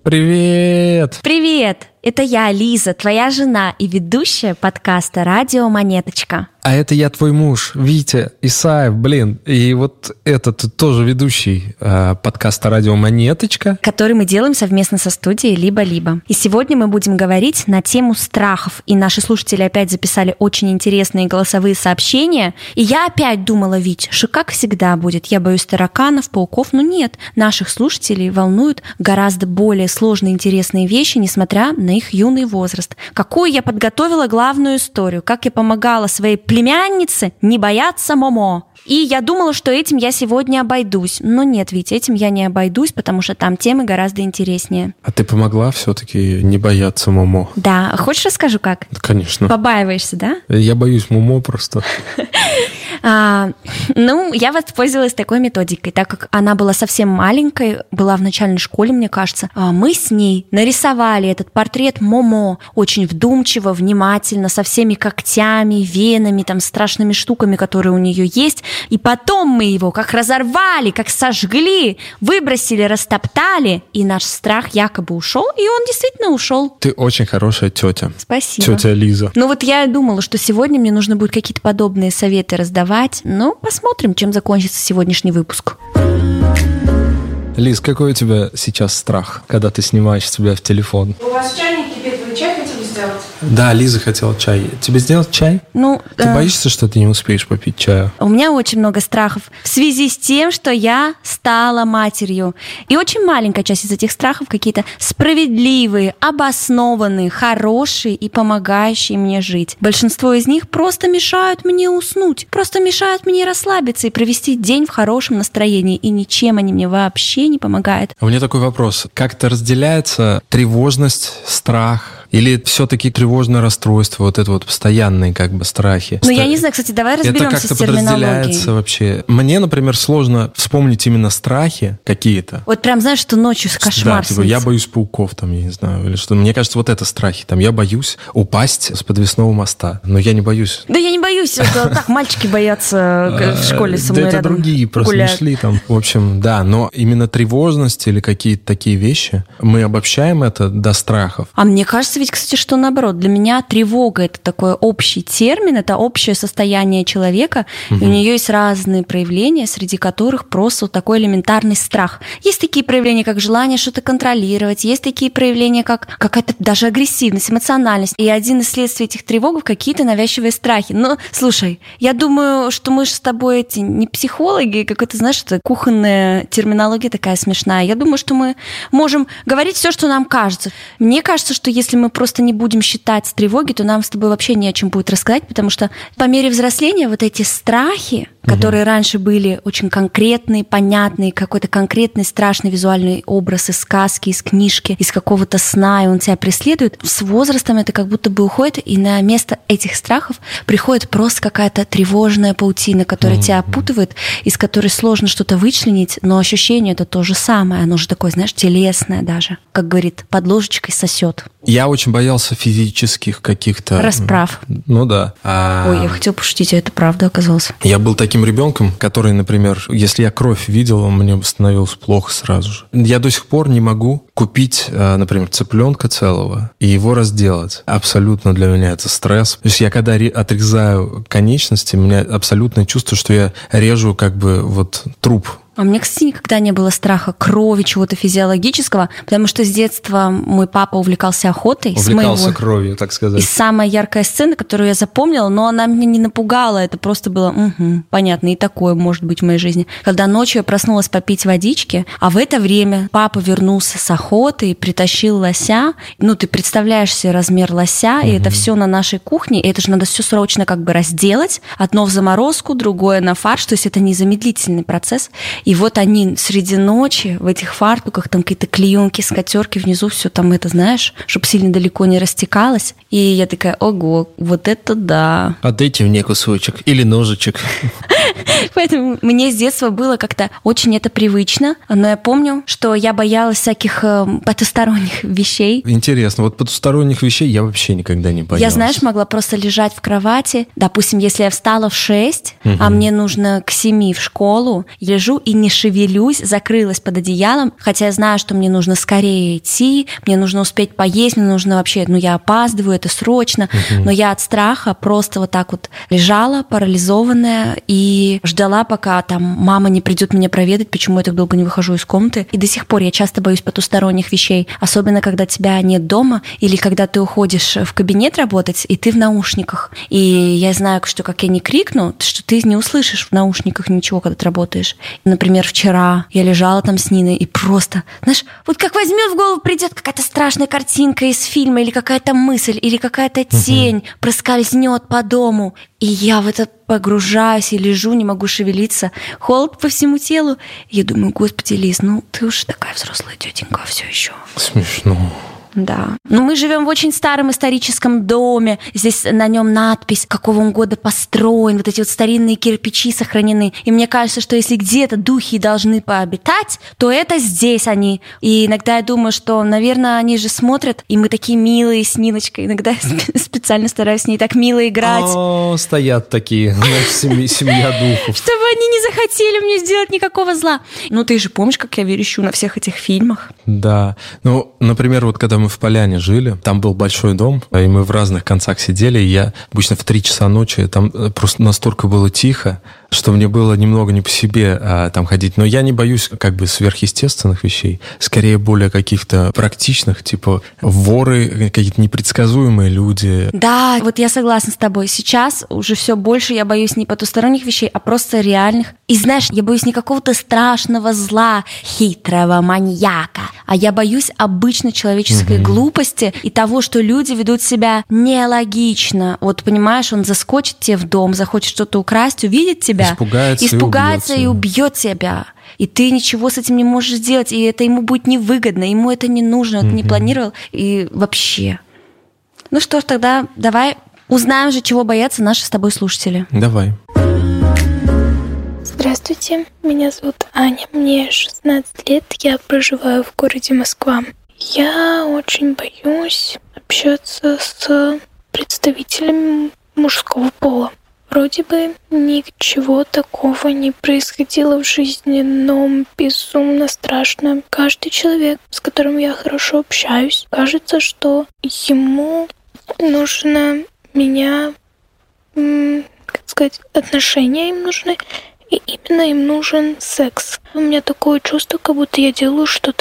Привет! Привет! Это я, Лиза, твоя жена и ведущая подкаста «Радио Монеточка». А это я, твой муж, Витя Исаев, И вот этот тоже ведущий подкаста «Радио Монеточка», который мы делаем совместно со студией «Либо-либо». И сегодня мы будем говорить на тему страхов. И наши слушатели опять записали очень интересные голосовые сообщения. И я опять думала, Вить, что как всегда будет. Я боюсь тараканов, пауков. Но нет, наших слушателей волнуют гораздо более сложные интересные вещи, несмотря на их юный возраст. Какую я подготовила главную историю, как я помогала своей племяннице не бояться Момо. И я думала, что этим я сегодня обойдусь. Но нет, ведь этим я не обойдусь, потому что там темы гораздо интереснее. А ты помогла все-таки не бояться Момо? Да. Хочешь расскажу, как? Да, конечно. Побаиваешься, да? Я боюсь Момо просто. Я воспользовалась такой методикой, так как она была совсем маленькой, была в начальной школе, мне кажется. Мы с ней нарисовали этот портрет Момо очень вдумчиво, внимательно, со всеми когтями, венами, там, страшными штуками, которые у нее есть. И потом мы его как разорвали, как сожгли, выбросили, растоптали, и наш страх якобы ушел, и он действительно ушел. Ты очень хорошая тетя. Спасибо. Тетя Лиза. Вот я думала, что сегодня мне нужно будет какие-то подобные советы раздавать. Посмотрим, чем закончится сегодняшний выпуск. Лиз, какой у тебя сейчас страх, когда ты снимаешь себя в телефон? У вас чайник кипит, вы чай хотели сделать? Да, Лиза хотела чай. Тебе сделать чай? Ты боишься, что ты не успеешь попить чаю? У меня очень много страхов в связи с тем, что я стала матерью. И очень маленькая часть из этих страхов какие-то справедливые, обоснованные, хорошие и помогающие мне жить. Большинство из них просто мешают мне уснуть, просто мешают мне расслабиться и провести день в хорошем настроении. И ничем они мне вообще не помогают. У меня такой вопрос. Как-то разделяется тревожность, страх? Или все-таки тревожное расстройство, вот это вот постоянные страхи? Я не знаю, кстати, давай разберемся с терминологией. Это как-то подразделяется вообще. Мне, например, сложно вспомнить именно страхи какие-то. Вот прям знаешь, что ночью кошмар снится. Я боюсь пауков, я не знаю, или что. Мне кажется, вот это страхи. Я боюсь упасть с подвесного моста, но я не боюсь. Да я не боюсь, так мальчики боятся в школе со мной рядом. Да это другие просто не шли там. В общем, да, но именно тревожность или какие-то такие вещи, мы обобщаем это до страхов. А мне кажется, ведь, кстати, что наоборот, для меня тревога — это такой общий термин, это общее состояние человека, и у нее есть разные проявления, среди которых просто вот такой элементарный страх. Есть такие проявления, как желание что-то контролировать, есть такие проявления, как какая-то даже агрессивность, эмоциональность. И один из следствий этих тревог — какие-то навязчивые страхи. Но, слушай, я думаю, что мы же с тобой не психологи, какая-то, знаешь, кухонная терминология такая смешная. Я думаю, что мы можем говорить все, что нам кажется. Мне кажется, что если мы просто не будем считать тревоги, то нам с тобой вообще не о чем будет рассказать, потому что по мере взросления вот эти страхи, которые раньше были очень конкретные, понятные, какой-то конкретный страшный визуальный образ из сказки, из книжки, из какого-то сна, и он тебя преследует, с возрастом это как будто бы уходит, и на место этих страхов приходит просто какая-то тревожная паутина, которая тебя опутывает, из которой сложно что-то вычленить, но ощущение это то же самое, оно же такое, знаешь, телесное даже, как говорит, под ложечкой сосет. Я очень боялся физических каких-то... Расправ. Ну да. Ой, я хотела пошутить, а это правда оказалось. Я был таким ребенком, который, например, если я кровь видел, мне становилось плохо сразу же. Я до сих пор не могу купить, например, цыпленка целого и его разделать. Абсолютно для меня это стресс. То есть я когда отрезаю конечности, у меня абсолютное чувство, что я режу труп. А мне, кстати, никогда не было страха крови, чего-то физиологического, потому что с детства мой папа увлекался охотой. Увлекался кровью, так сказать. И самая яркая сцена, которую я запомнила, но она меня не напугала, это просто было, понятно, и такое может быть в моей жизни. Когда ночью я проснулась попить водички, а в это время папа вернулся с охоты и притащил лося. Ты представляешь себе размер лося, и это все на нашей кухне, и это же надо все срочно разделать. Одно в заморозку, другое на фарш, то есть это незамедлительный процесс. И вот они среди ночи в этих фартуках, там какие-то клеенки, скатерки, внизу все там знаешь, чтобы сильно далеко не растекалось. И я такая, ого, вот это да. Отдайте мне кусочек или ножичек. Поэтому мне с детства было как-то очень это привычно. Но я помню, что я боялась всяких потусторонних вещей. Интересно, вот потусторонних вещей я вообще никогда не боялась. Я, знаешь, могла просто лежать в кровати. Допустим, если я встала в 6, а мне нужно к 7 в школу, лежу и не шевелюсь, закрылась под одеялом, хотя я знаю, что мне нужно скорее идти, мне нужно успеть поесть, мне нужно вообще, я опаздываю, это срочно. Но я от страха просто вот так вот лежала, парализованная, и ждала, пока там мама не придет меня проведать, почему я так долго не выхожу из комнаты. И до сих пор я часто боюсь потусторонних вещей, особенно когда тебя нет дома, или когда ты уходишь в кабинет работать, и ты в наушниках. И я знаю, что как я не крикну, что ты не услышишь в наушниках ничего, когда ты работаешь. Например, вчера я лежала там с Ниной, и просто, знаешь, вот как возьмет в голову, придет какая-то страшная картинка из фильма, или какая-то мысль, или какая-то тень проскользнет по дому, и я в это погружаюсь и лежу, не могу шевелиться, холод по всему телу. И я думаю, господи, Лиз, ты уж такая взрослая тетенька все еще. Смешно. Да. Но мы живем в очень старом историческом доме. Здесь на нем надпись, какого он года построен. Вот эти вот старинные кирпичи сохранены. И мне кажется, что если где-то духи должны пообитать, то это здесь они. И иногда я думаю, что, наверное, они же смотрят, и мы такие милые с Ниночкой. Иногда специально стараюсь с ней так мило играть. Стоят такие, семья духов. Чтобы они не захотели мне сделать никакого зла. Ты же помнишь, как я верещу на всех этих фильмах? Да. Например, вот когда мы в Поляне жили, там был большой дом, и мы в разных концах сидели, и я обычно в 3 часа ночи, там просто настолько было тихо, что мне было немного не по себе там ходить. Но я не боюсь сверхъестественных вещей, скорее более каких-то практичных, типа воры, какие-то непредсказуемые люди. Да, вот я согласна с тобой. Сейчас уже все больше я боюсь не потусторонних вещей, а просто реальных. И знаешь, я боюсь не какого-то страшного зла, хитрого маньяка, а я боюсь обычной человеческой глупости и того, что люди ведут себя нелогично. Вот понимаешь, он заскочит тебе в дом, захочет что-то украсть, увидит тебя, испугается и убьет тебя. И ты ничего с этим не можешь сделать, и это ему будет невыгодно, ему это не нужно, это не планировал, и вообще. Ну что ж, тогда давай узнаем же, чего боятся наши с тобой слушатели. Давай. Здравствуйте, меня зовут Аня, мне 16 лет, я проживаю в городе Москва. Я очень боюсь общаться с представителями мужского пола. Вроде бы ничего такого не происходило в жизни, но безумно страшно. Каждый человек, с которым я хорошо общаюсь, кажется, что ему нужно отношения им нужны, и именно им нужен секс. У меня такое чувство, как будто я делаю что-то